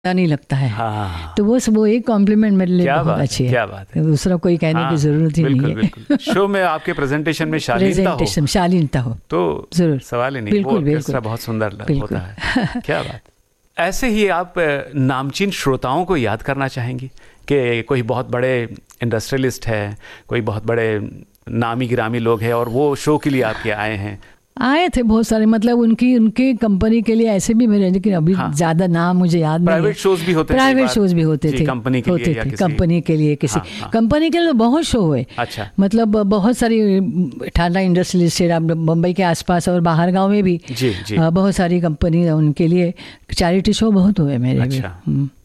नहीं लगता है। हाँ। तो वो एक कॉम्प्लीमेंट मेरे लिए बहुत अच्छी है। क्या बात है। दूसरा कोई कहने की जरूरत ही नहीं है। बिल्कुल। शो में आपके प्रेजेंटेशन में शालीनता हो तो जरूर सवाल ही नहीं। बिल्कुल, वो बहुत सुंदर होता है। क्या बात। ऐसे ही आप नामचीन श्रोताओं को याद करना चाहेंगी कि कोई बहुत बड़े इंडस्ट्रियलिस्ट है, कोई बहुत बड़े नामी गिरामी लोग हैं और वो शो के लिए आपके आए थे बहुत सारे, मतलब उनकी कंपनी के लिए ऐसे भी मेरे, लेकिन अभी ज्यादा नाम मुझे याद नहीं है। प्राइवेट शोज भी होते थे कंपनी के लिए किसी कंपनी के लिए बहुत शो हुए। अच्छा। मतलब बहुत सारी टाटा इंडस्ट्रियलिस्ट बम्बई के आसपास और बाहर गांव में भी जी। बहुत सारी कंपनी, उनके लिए चैरिटी शो बहुत हुए मेरे। अच्छा।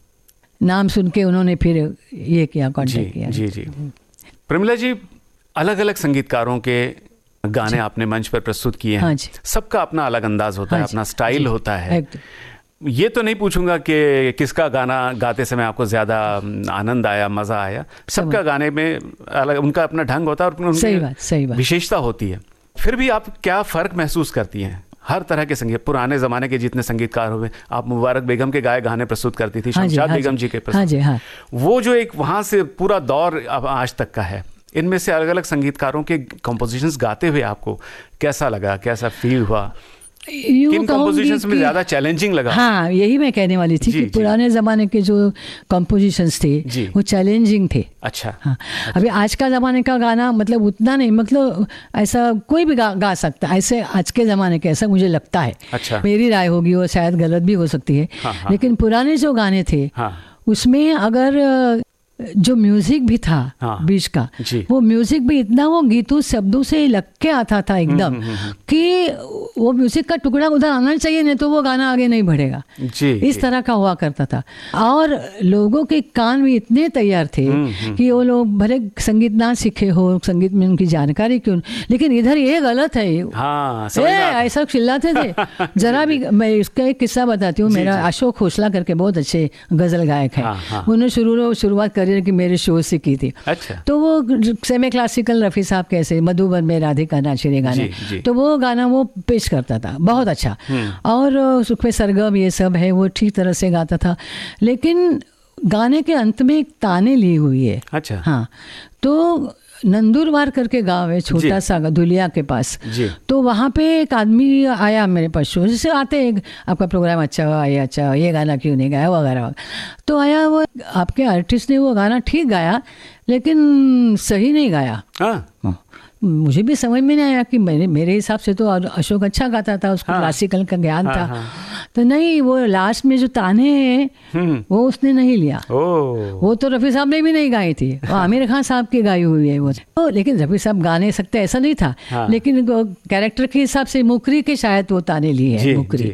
नाम सुन के उन्होंने फिर ये किया, कॉन्टेक्ट किया। जी। प्रमिला जी, अलग अलग संगीतकारों के गाने आपने मंच पर प्रस्तुत किए हैं। सबका अपना अलग अंदाज होता है, अपना स्टाइल होता है। ये तो नहीं पूछूंगा कि किसका गाना गाते समय आपको ज़्यादा आनंद आया, मज़ा आया। सबका गाने में अलग उनका अपना ढंग होता है और सही बात विशेषता होती है। फिर भी आप क्या फ़र्क महसूस करती हैं? हर तरह के संगीत, पुराने ज़माने के जितने संगीतकार हुए, आप मुबारक बेगम के गाए गाने प्रस्तुत करती थी, शमशाद बेगम जी के प्रस्तुत, वो जो एक वहाँ से पूरा दौर आज तक का है, इनमें से अलग अलग संगीतकारों के कंपोजिशंस गाते हुए आपको कैसा लगा, कैसा फील हुआ? किन कंपोजिशंस में ज़्यादा चैलेंजिंग लगा? हाँ, यही मैं कहने वाली थी कि पुराने ज़माने के जो कंपोजिशंस थे वो चैलेंजिंग थे। अच्छा। हाँ। अभी आज का ज़माने का गाना मतलब उतना नहीं, मतलब ऐसा कोई भी गा सकता है ऐसे आज के ज़माने के, ऐसा मुझे लगता है। अच्छा। मेरी राय होगी, वो शायद गलत भी हो सकती है। लेकिन पुराने जो गाने थे उसमें अगर जो म्यूजिक भी था बीच का, वो म्यूजिक भी इतना वो गीतों शब्दों से लग के आता था एकदम कि वो म्यूजिक का टुकड़ा उधर आना चाहिए, नहीं तो वो गाना आगे नहीं बढ़ेगा। इस तरह का हुआ करता था। और लोगों के कान भी इतने तैयार थे कि वो लोग भले संगीत ना सीखे हो, संगीत में उनकी जानकारी क्यों, लेकिन इधर ये गलत है, ऐसा चिल्लाते थे। जरा भी, मैं इसका एक किस्सा बताती हूँ। मेरा अशोक खोसला करके बहुत अच्छे गजल गायक है, उन्होंने शुरुआत कि मेरे शो से की थी। अच्छा। तो वो सेमी क्लासिकल रफ़ी साहब कैसे मधुबन में राधिका नाचिरे गाने, तो वो गाना वो पेश करता था बहुत अच्छा, और उसमें सरगम ये सब है, वो ठीक तरह से गाता था। लेकिन गाने के अंत में एक ताने ली हुई है। अच्छा। हाँ, तो नंदुरबार करके गांव है छोटा सा धुलिया के पास, तो वहाँ पे एक आदमी आया मेरे पास, शो जैसे आते हैं, आपका प्रोग्राम अच्छा हुआ, ये गाना क्यों नहीं गाया वगैरह। तो आया वो, आपके आर्टिस्ट ने वो गाना ठीक गाया लेकिन सही नहीं गाया। मुझे भी समझ में नहीं आया कि मेरे हिसाब से तो अशोक अच्छा गाता था, उसको क्लासिकल का ज्ञान था। तो नहीं, वो लास्ट में जो ताने हैं वो उसने नहीं लिया। वो तो रफ़ी साहब ने भी नहीं गाई थी, वो आमिर खान साहब की गाई हुई है वो। तो लेकिन रफ़ी साहब गा नहीं सकते ऐसा नहीं था, लेकिन कैरेक्टर के हिसाब से मुकरी के शायद वो ताने लिए है, मुकरी।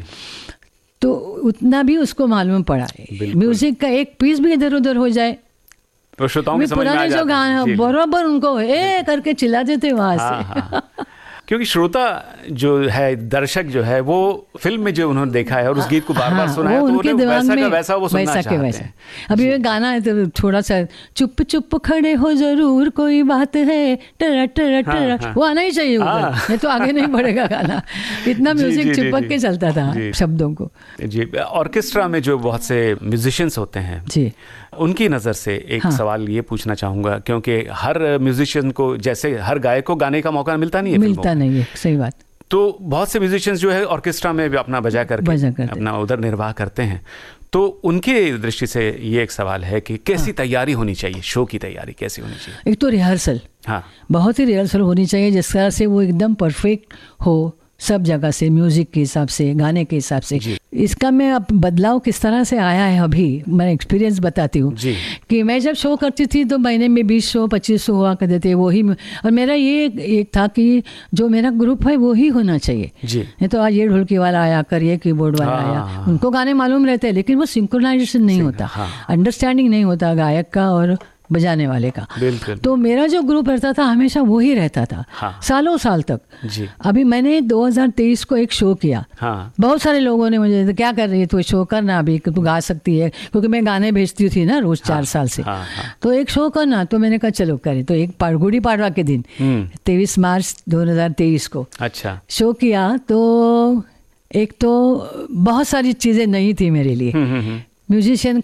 तो उतना भी उसको मालूम पड़ा है। म्यूजिक का एक पीस भी इधर उधर हो जाए तो श्रोताओं के समझ में आ जाता है। जो गाना बराबर उनको करके चिल्लाते थे वहां से। क्योंकि श्रोता जो है, दर्शक जो है, वो फिल्म में जो उन्होंने देखा है और उस गीत को बार बार सुना है, तो उनके दिमाग में वैसा वो सुनना चाहते हैं। अभी ये गाना है तो थोड़ा सा चुप चुप खड़े हो जरूर कोई बात है, टरा टरा टरा, वो आना ही चाहिए ऊपर, नहीं तो आगे नहीं बढ़ेगा गाना। इतना म्यूजिक चिपक के चलता था शब्दों को। जी, ऑर्केस्ट्रा में जो बहुत से म्यूजिशियंस होते हैं जी, उनकी नज़र से एक सवाल ये पूछना चाहूँगा, क्योंकि हर म्यूजिशियन को, जैसे हर गायक को गाने का मौका मिलता नहीं है, सही बात। तो बहुत से म्यूजिशियंस जो है ऑर्केस्ट्रा में भी अपना बजा करके अपना उधर निर्वाह करते हैं। तो उनके दृष्टि से ये एक सवाल है कि कैसी तैयारी होनी चाहिए, शो की तैयारी कैसी होनी चाहिए? एक तो रिहर्सल, बहुत ही रिहर्सल होनी चाहिए, जिस तरह से वो एकदम परफेक्ट हो सब जगह से, म्यूजिक के हिसाब से, गाने के हिसाब से। इसका मैं अब बदलाव किस तरह से आया है, अभी मैं एक्सपीरियंस बताती हूँ कि मैं जब शो करती थी तो महीने में 20 शो 25 शो हुआ करते थे, वही। और मेरा ये एक था कि जो मेरा ग्रुप है वो ही होना चाहिए। नहीं तो आज ये ढोलकी वाला आया कर, ये कीबोर्ड वाला आया, उनको गाने मालूम रहते हैं लेकिन वो सिंक्रोनाइजेशन नहीं होता, अंडरस्टैंडिंग नहीं होता गायक का और बजाने वाले का। तो मेरा जो ग्रुप रहता था हमेशा वो ही रहता था, सालों साल तक। अभी मैंने 2023 को एक शो किया, बहुत सारे लोगों ने मुझे तो क्या कर रही है तू, शो करना अभी, तू गा सकती है, क्योंकि मैं गाने भेजती थी ना रोज 4 साल से। तो एक शो करना, तो मैंने कहा चलो करें। तो एक गुड़ी पाड़वा के दिन 23 मार्च 2023 को अच्छा शो किया। तो एक तो बहुत सारी चीज़ें नहीं थी मेरे लिए, म्यूजिशियन